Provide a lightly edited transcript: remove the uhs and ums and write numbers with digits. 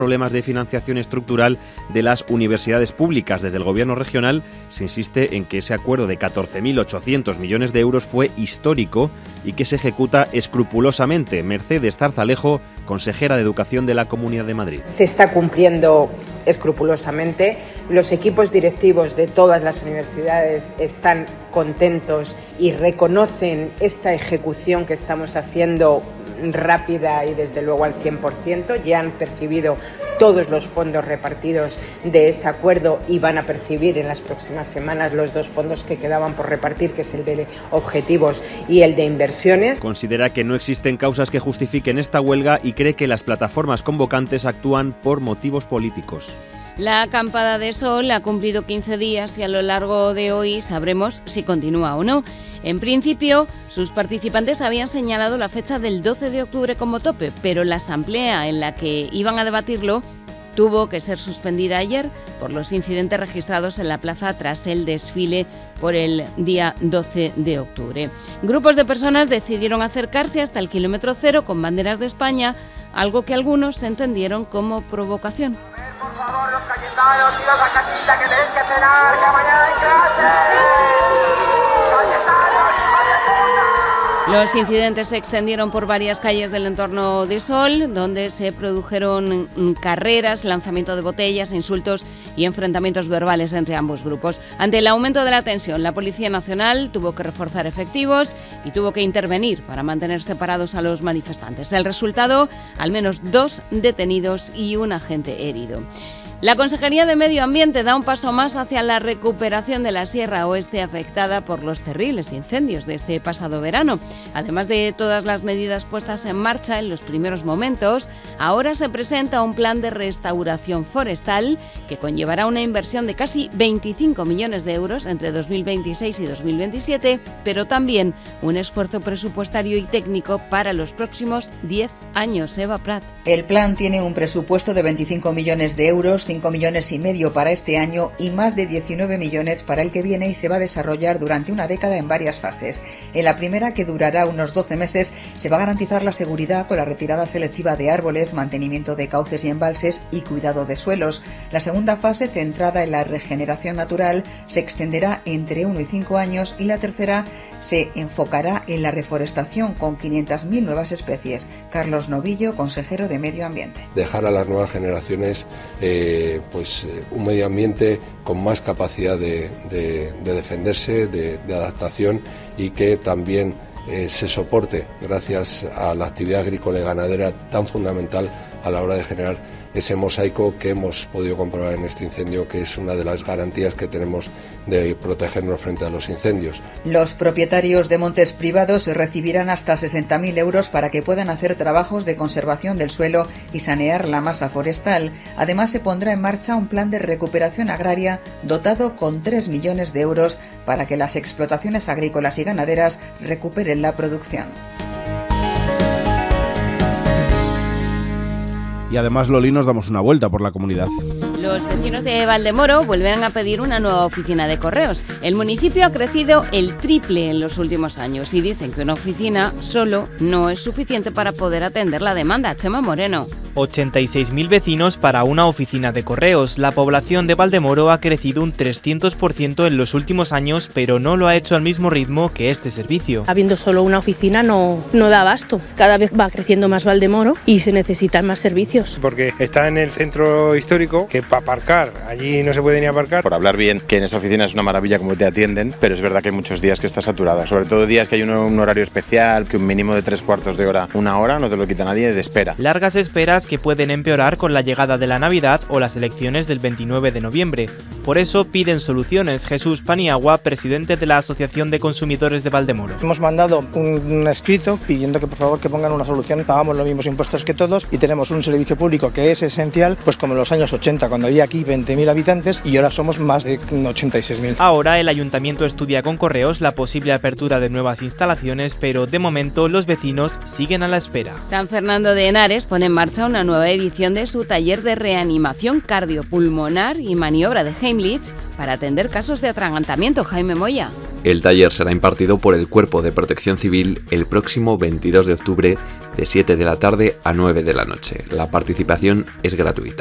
problemas de financiación estructural de las universidades públicas. Desde el Gobierno regional se insiste en que ese acuerdo de 14.800 millones de euros fue histórico y que se ejecuta escrupulosamente. Mercedes Zarzalejo, consejera de Educación de la Comunidad de Madrid. Se está cumpliendo escrupulosamente. Los equipos directivos de todas las universidades están contentos y reconocen esta ejecución que estamos haciendo rápida y desde luego al 100%. Ya han percibido todos los fondos repartidos de ese acuerdo y van a percibir en las próximas semanas los 2 fondos que quedaban por repartir, que es el de objetivos y el de inversiones. Considera que no existen causas que justifiquen esta huelga y cree que las plataformas convocantes actúan por motivos políticos. La acampada de sol ha cumplido 15 días y a lo largo de hoy sabremos si continúa o no. En principio, sus participantes habían señalado la fecha del 12 de octubre como tope, pero la asamblea en la que iban a debatirlo tuvo que ser suspendida ayer por los incidentes registrados en la plaza tras el desfile por el día 12 de octubre. Grupos de personas decidieron acercarse hasta el kilómetro cero con banderas de España, algo que algunos entendieron como provocación. Por favor, los cayetanos, iros a casita, que tenéis que cenar, que mañana hay clase. Los incidentes se extendieron por varias calles del entorno de Sol, donde se produjeron carreras, lanzamiento de botellas, insultos y enfrentamientos verbales entre ambos grupos. Ante el aumento de la tensión, la Policía Nacional tuvo que reforzar efectivos y tuvo que intervenir para mantener separados a los manifestantes. El resultado, al menos 2 detenidos y un agente herido. La Consejería de Medio Ambiente da un paso más hacia la recuperación de la Sierra Oeste afectada por los terribles incendios de este pasado verano. Además de todas las medidas puestas en marcha en los primeros momentos, ahora se presenta un plan de restauración forestal que conllevará una inversión de casi 25 millones de euros entre 2026 y 2027, pero también un esfuerzo presupuestario y técnico para los próximos 10 años. Eva Prat. El plan tiene un presupuesto de 25 millones de euros, 5,5 millones para este año y más de 19 millones para el que viene, y se va a desarrollar durante una década en varias fases. En la primera, que durará unos 12 meses, se va a garantizar la seguridad con la retirada selectiva de árboles, mantenimiento de cauces y embalses y cuidado de suelos. La segunda fase, centrada en la regeneración natural, se extenderá entre 1 y 5 años, y la tercera se enfocará en la reforestación con 500.000 nuevas especies. Carlos Novillo, consejero de Medio Ambiente. Dejar a las nuevas generaciones un medio ambiente con más capacidad de defenderse, de adaptación, y que también se soporte gracias a la actividad agrícola y ganadera tan fundamental a la hora de generar ese mosaico que hemos podido comprobar en este incendio, que es una de las garantías que tenemos de protegernos frente a los incendios. Los propietarios de montes privados recibirán hasta 60.000 euros para que puedan hacer trabajos de conservación del suelo y sanear la masa forestal. Además, se pondrá en marcha un plan de recuperación agraria dotado con 3 millones de euros para que las explotaciones agrícolas y ganaderas recuperen la producción. Y además, Loli, nos damos una vuelta por la comunidad. Los vecinos de Valdemoro vuelven a pedir una nueva oficina de correos. El municipio ha crecido el triple en los últimos años y dicen que una oficina solo no es suficiente para poder atender la demanda. Chema Moreno. 86.000 vecinos para una oficina de correos. La población de Valdemoro ha crecido un 300% en los últimos años, pero no lo ha hecho al mismo ritmo que este servicio. Habiendo solo una oficina no da abasto. Cada vez va creciendo más Valdemoro y se necesitan más servicios. Porque está en el centro histórico, que para aparcar allí no se puede ni aparcar. Por hablar bien, que en esa oficina es una maravilla como te atienden, pero es verdad que hay muchos días que está saturada, sobre todo días que hay un horario especial, que un mínimo de 3/4 de hora, 1 hora, no te lo quita nadie de espera. Largas esperas que pueden empeorar con la llegada de la Navidad o las elecciones del 29 de noviembre. Por eso piden soluciones. Jesús Paniagua, presidente de la Asociación de Consumidores de Valdemoro. Hemos mandado un escrito pidiendo que por favor que pongan una solución. Pagamos los mismos impuestos que todos y tenemos un servicio público que es esencial, pues como en los años 80, cuando había aquí 20.000 habitantes y ahora somos más de 86.000. Ahora el ayuntamiento estudia con correos la posible apertura de nuevas instalaciones, pero de momento los vecinos siguen a la espera. San Fernando de Henares pone en marcha una nueva edición de su taller de reanimación cardiopulmonar y maniobra de Heimlich para atender casos de atragantamiento. Jaime Moya. El taller será impartido por el Cuerpo de Protección Civil el próximo 22 de octubre de 7 de la tarde a 9 de la noche. La participación es gratuita.